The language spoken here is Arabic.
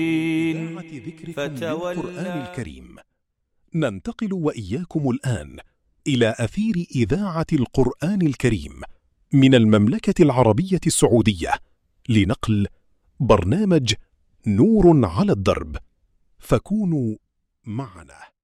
إذاعة ذكركم للقرآن الكريم. ننتقل وإياكم الآن إلى أثير إذاعة القرآن الكريم من المملكة العربية السعودية لنقل برنامج نور على الدرب، فكونوا معنا.